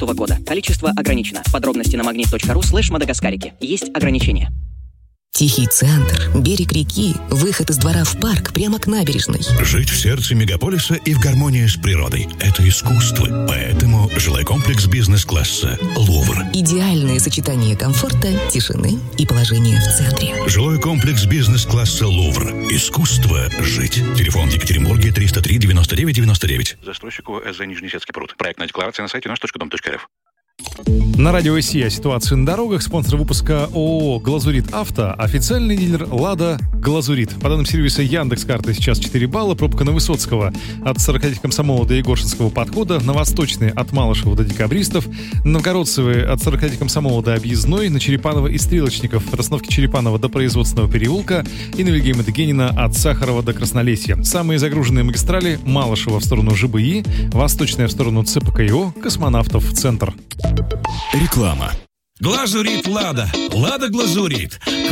года. Количество ограничено. Подробности на magnet.ru/мадагаскарики. Есть ограничения. Тихий центр, берег реки, выход из двора в парк прямо к набережной. Жить в сердце мегаполиса и в гармонии с природой – это искусство. Поэтому жилой комплекс бизнес-класса «Лувр». Идеальное сочетание комфорта, тишины и положения в центре. Жилой комплекс бизнес-класса «Лувр». Искусство жить. Телефон в Екатеринбурге 303 99 99. Застройщику СЗ Нижнесецкий пруд. Проектная декларация на сайте наш.дом.рф. На радио Россия о ситуации на дорогах. Спонсор выпуска ООО «Глазурит Авто». Официальный дилер «Лада» «Глазурит». По данным сервиса Яндекс.Карты сейчас 4 балла. Пробка на Высоцкого от 45 Комсомола до Егоршинского подхода. На Восточной от Малышева до Декабристов. Новгородцевой от 45 Комсомола до Объездной. На Черепанова и Стрелочников от остановки Черепанова до Производственного переулка. И на Вильгельма Дегенина от Сахарова до Краснолесья. Самые загруженные магистрали: Малышева в сторону ЖБИ, Восточная в сторону ЦПКИО, Космонавтов в центр. Реклама. Глазурит «Лада». «Лада Глазурит».